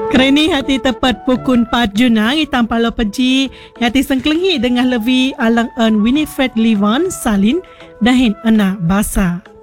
Kerana hati tepat pukul 4 Junang Itang Palo Peji hati sengkelenghi dengan lebih alang Winifred Livan Salin dahin anak basa.